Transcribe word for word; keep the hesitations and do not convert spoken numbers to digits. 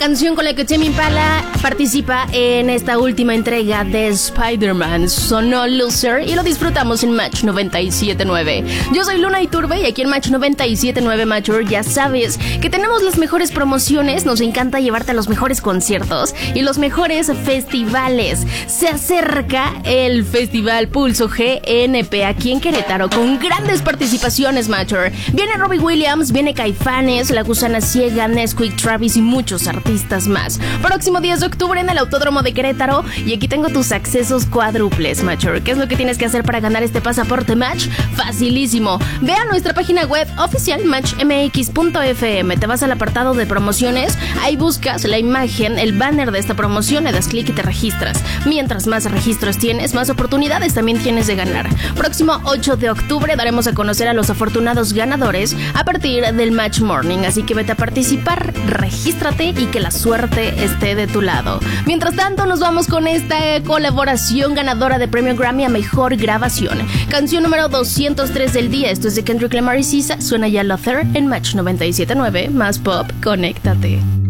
canción con la que Tame Impala participa en esta última entrega de Spider-Man. Sonó Loser y lo disfrutamos en Match noventa y siete punto nueve. Yo soy Luna Iturbe y aquí en Match noventa y siete punto nueve Mature ya sabes que tenemos las mejores promociones. Nos encanta llevarte a los mejores conciertos y los mejores festivales. Se acerca el Festival Pulso G N P aquí en Querétaro con grandes participaciones, Mature. Viene Robbie Williams, viene Caifanes, La Gusana Ciega, Nesquik, Travis y muchos artistas más. Próximo diez de octubre en el Autódromo de Querétaro y aquí tengo tus accesos cuádruples, Mature. ¿Qué es lo que tienes que hacer para ganar este pasaporte Match? Facilísimo. Ve a nuestra página web oficial match m x punto f m. Te vas al apartado de promociones, ahí buscas la imagen, el banner de esta promoción, le das clic y te registras. Mientras más registros tienes, más oportunidades también tienes de ganar. Próximo ocho de octubre daremos a conocer a los afortunados ganadores a partir del Match Morning, así que vete a participar, regístrate y que la suerte esté de tu lado. Mientras tanto, nos vamos con esta colaboración ganadora de premio Grammy a Mejor Grabación. Canción número doscientos tres del día. Esto es de Kendrick Lamar y Sisa. Suena ya Luther en Match noventa y siete punto nueve. Más pop, conéctate.